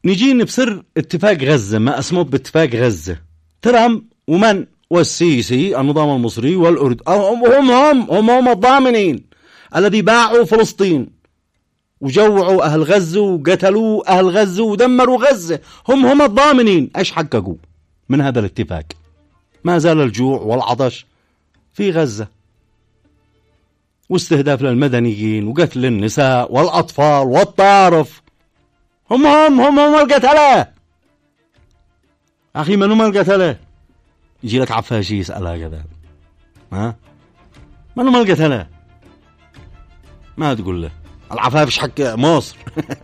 نجي بسر اتفاق غزة، ما اسمه باتفاق غزة. ترامب ومن والسيسي النظام المصري والأردن هم الضامنين الذي باعوا فلسطين وجوعوا أهل غزة وقتلوا أهل غزة ودمروا غزة. هم الضامنين. ايش حققوا من هذا الاتفاق؟ ما زال الجوع والعطش في غزة، واستهداف للمدنيين وقتل النساء والأطفال والطارف. هم القتلة. أخي من هم القتلة؟ يجي لك عفاشي يسألها كذا، من هم القتلة؟ ما تقول له العفافش حق مصر.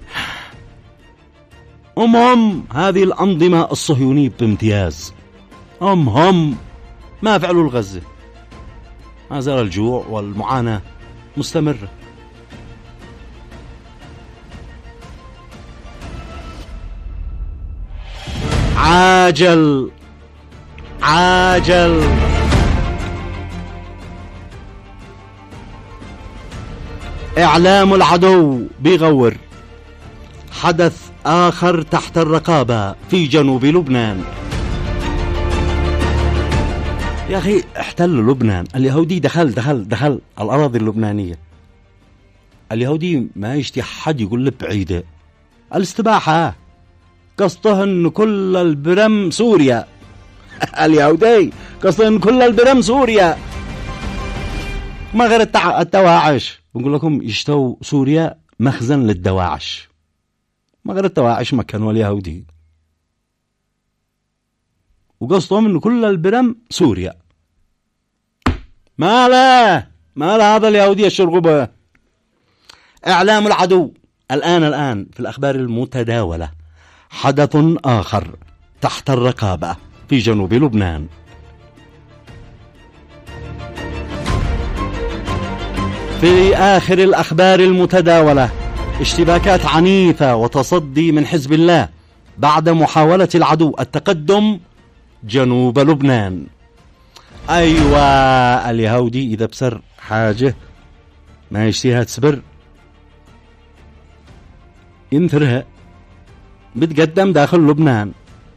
هم هذه الأنظمة الصهيونية بامتياز. هم ما فعلوا الغزة. ما زال الجوع والمعاناة مستمرة. عاجل إعلام العدو بيغور. حدث آخر تحت الرقابة في جنوب لبنان. يا أخي احتلوا لبنان. اليهودي دخل الأراضي اللبنانية. اليهودي ما يشتي حد يقول له بعيدة. الاستباحة قصده أن كل البرم سوريا. اليهودي قصده أن كل البرم سوريا، ما غير الدواعش. بنقول لكم يشتوا سوريا مخزن للدواعش، ما غير الدواعش مكانوا اليهودي، وقصدهم أن كل البرم سوريا. ما لا هذا اليهودي الشرغبة. إعلام العدو. الآن في الأخبار المتداولة حدث آخر تحت الرقابة في جنوب لبنان. في آخر الأخبار المتداولة اشتباكات عنيفة وتصدي من حزب الله بعد محاولة العدو التقدم جنوب لبنان. أيوة، اليهودي إذا بسر حاجة ما يشتيها تسبر ينثرها. بتقدم داخل لبنان،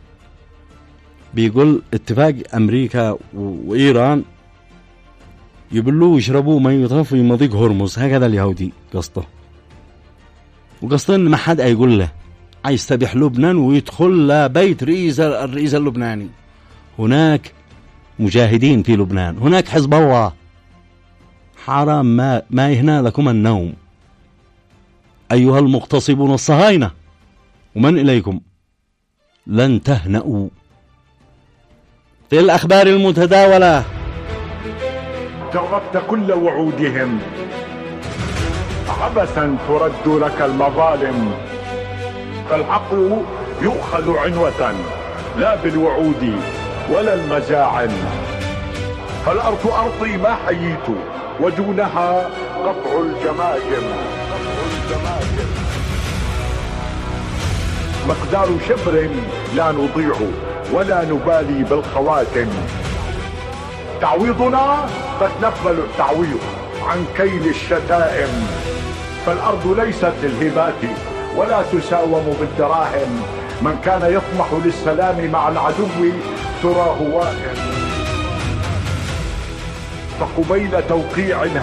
بيقول اتفاق أمريكا وإيران يبلوا ويشربوا مية في مضيق هرمز. هكذا اليهودي قصده، وقصده إن ما حد يقول له يستبيح لبنان ويدخل لبيت الرئيس اللبناني. هناك مجاهدين في لبنان، هناك حزب الله. حرام ما يهنا لكم النوم أيها المغتصبون الصهاينة، ومن إليكم لن تهنأوا. في الأخبار المتداولة جربت كل وعودهم، عبثا ترد لك المظالم، فالعقل يؤخذ عنوة لا بالوعود ولا المزاعم، فالأرض أرضي ما حييت ودونها قطع الجماجم. مقدار شبر لا نضيع ولا نبالي بالخواتم، تعويضنا قد نقبل التعويض عن كيل الشتائم، فالأرض ليست للهبات ولا تساوم بالدراهم، من كان يطمح للسلام مع العدو تراه واهم، فقبيل توقيع